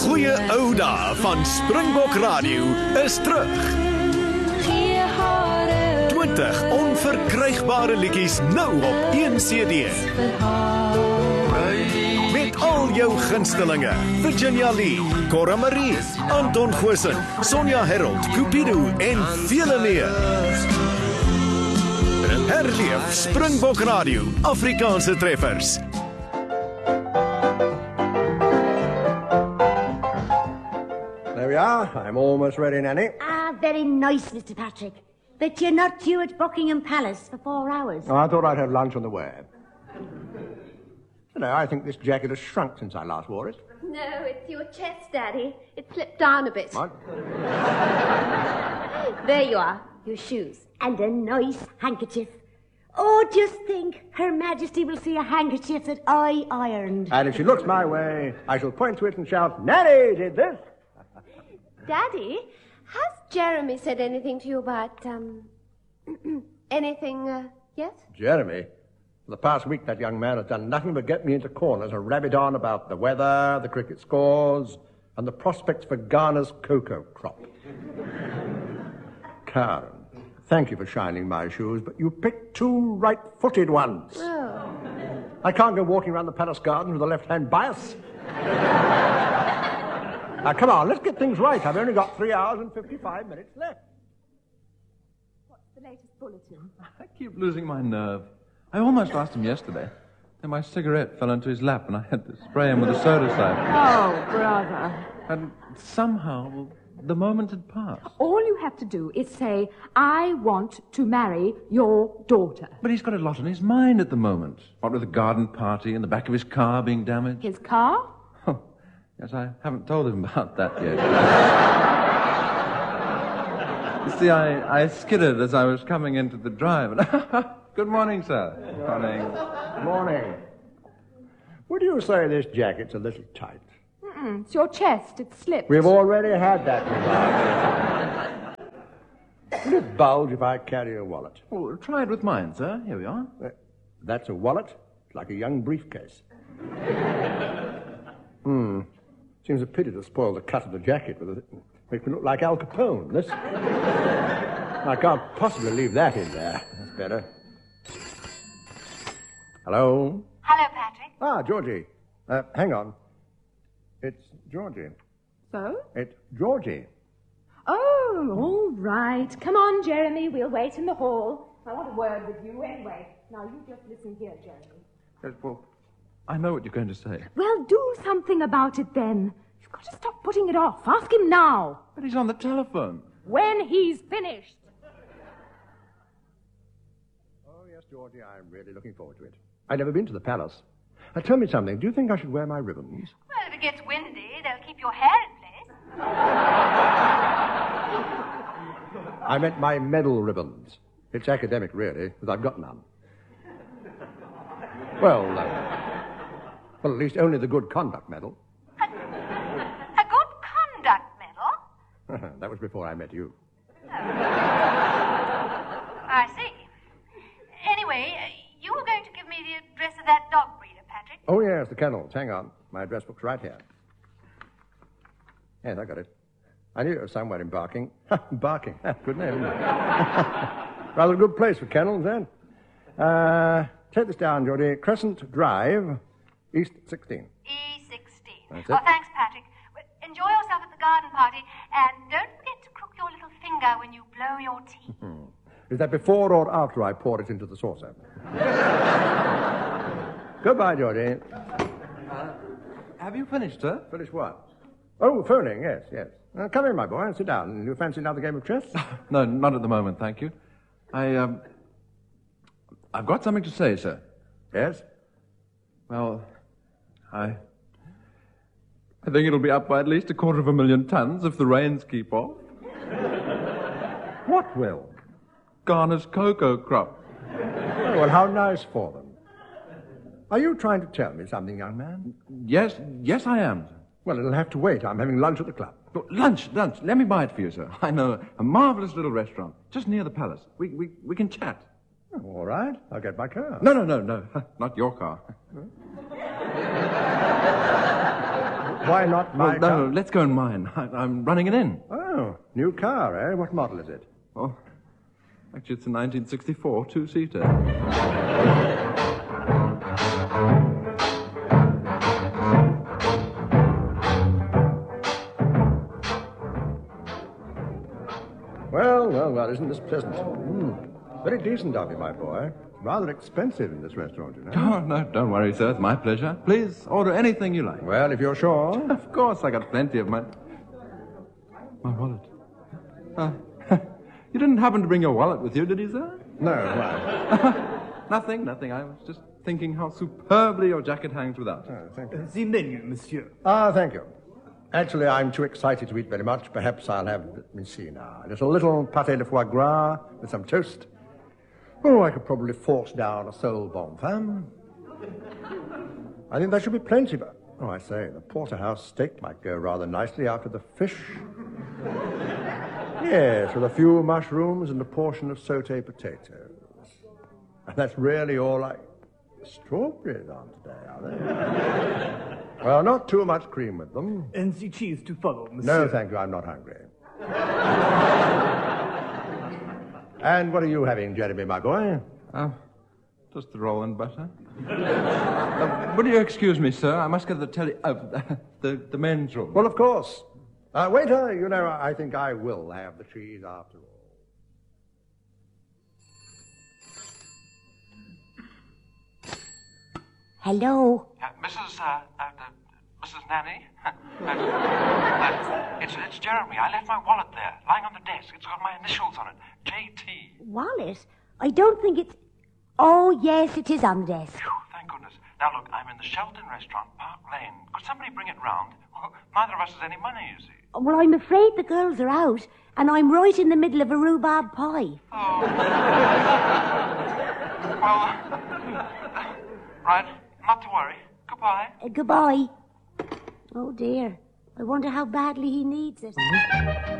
goeie ou dae van Springbok Radio is terug. 20 onverkrygbare liedjies nou op 1 CD. Met al jou gunstelinge, Virginia Lee, Cora Marie, Anton Goosen, Sonja Herold, Cupido en vele meer. Herleef Springbok Radio, Afrikaanse treffers. There we are. I'm almost ready, Nanny. Ah, very nice, Mr. Patrick. But you're not due at Buckingham Palace for 4 hours. Oh, I thought I'd have lunch on the way. You know, I think this jacket has shrunk since I last wore it. No, it's your chest, Daddy. It slipped down a bit. What? There you are, your shoes. And a nice handkerchief. Oh, just think, Her Majesty will see a handkerchief that I ironed. And if she looks my way, I shall point to it and shout, Nanny did this! Daddy, has Jeremy said anything to you about, anything, yet? Jeremy? For the past week, that young man has done nothing but get me into corners and rabbit on about the weather, the cricket scores, and the prospects for Ghana's cocoa crop. Karen, thank you for shining my shoes, but you picked 2 right-footed ones. Oh. I can't go walking around the palace garden with a left-hand bias. Now, come on, let's get things right. I've only got 3 hours and 55 minutes left. What's the latest bulletin? I keep losing my nerve. I almost lost him yesterday. Then my cigarette fell into his lap and I had to spray him with a soda siphon. Oh, brother. And somehow, the moment had passed. All you have to do is say, I want to marry your daughter. But he's got a lot on his mind at the moment. What with the garden party and the back of his car being damaged. His car? Oh, yes, I haven't told him about that yet. You see, I skidded as I was coming into the drive. Good morning, sir. Good morning. Good morning. Would you say this jacket's a little tight? It's your chest. It slipped. We've already had that remark. Will it bulge if I carry a wallet? Oh, try it with mine, sir. Here we are. That's a wallet? It's like a young briefcase. Seems a pity to spoil the cut of the jacket with it. Makes me look like Al Capone, this. I can't possibly leave that in there. That's better. Hello? Hello, Patrick. Ah, Georgie. Hang on. It's Georgie. So? It's Georgie. Oh, all right. Come on, Jeremy. We'll wait in the hall. I want a word with you anyway. Now, you just listen here, Jeremy. Yes, well, I know what you're going to say. Well, do something about it then. You've got to stop putting it off. Ask him now. But he's on the telephone. When he's finished. Oh, yes, Georgie, I'm really looking forward to it. I've never been to the palace. Tell me something. Do you think I should wear my ribbons? Well, if it gets windy, they'll keep your hair in place. I meant my medal ribbons. It's academic, really, because I've got none. Well, at least only the good conduct medal. A good conduct medal? That was before I met you. I see. Anyway, you were going to give me the address of that dog breeder, Patrick. Oh, yes, the kennels. Hang on. My address book's right here. Yes, I got it. I knew it was somewhere in Barking. Barking. Good name, isn't it? Rather a good place for kennels, then. Take this down, Geordie. Crescent Drive, East 16. E16. That's Well, it. thanks, Patrick. Well, enjoy yourself at the garden party, and don't forget to crook your little finger when you blow your tea. Is that before or after I pour it into the saucer? Goodbye, Geordie. Have you finished, sir? Finish what? Oh, phoning, yes. Come in, my boy, and sit down. You fancy another game of chess? No, not at the moment, thank you. I've got something to say, sir. Yes? Well, I think it'll be up by at least 250,000 tons if the rains keep off. What will? Ghana's cocoa crop. Oh, well, how nice for them. Are you trying to tell me something, young man? Yes, I am. Well, it'll have to wait. I'm having lunch at the club. Oh, lunch. Let me buy it for you, sir. I know a marvelous little restaurant just near the palace. We can chat. Oh, all right. I'll get my car. No. Not your car. why not my Well, car? no, let's go in mine. I'm running it in. Oh, new car, eh? What model is it? Oh, actually, it's a 1964 two-seater. Well, isn't this pleasant? Very decent of you, my boy. Rather expensive in this restaurant, you know. Oh, no, don't worry, sir. It's my pleasure. Please order anything you like. Well, if you're sure. Of course, I got plenty of money. My wallet. You didn't happen to bring your wallet with you, did you, sir? No, why? Nothing. I was just thinking how superbly your jacket hangs without it. Oh, thank you. The menu, monsieur. Thank you. Actually, I'm too excited to eat very much. Perhaps I'll have, let me see now, just a little pâté de foie gras with some toast. Oh, I could probably force down a sole bonne femme. I think that should be plenty, but, I say, the porterhouse steak might go rather nicely after the fish. Yes, with a few mushrooms and a portion of sauté potatoes. And that's really all I... Strawberries aren't today, are they? Well, not too much cream with them. And the cheese to follow, monsieur. No, thank you, I'm not hungry. And what are you having, Jeremy, my boy? Just the roll and butter. Will you excuse me, sir? I must get the men's room. Well, of course. Waiter, you know, I think I will have the cheese after all. Hello? Mrs. Nanny? It's Jeremy. I left my wallet there, lying on the desk. It's got my initials on it. J.T. Wallet? I don't think it's... Oh, yes, it is on the desk. Phew, thank goodness. Now, look, I'm in the Shelton restaurant, Park Lane. Could somebody bring it round? Well, neither of us has any money, you see. Well, I'm afraid the girls are out, and I'm right in the middle of a rhubarb pie. Oh. Well, right. Not to worry. Goodbye. Goodbye. Oh, dear. I wonder how badly he needs it.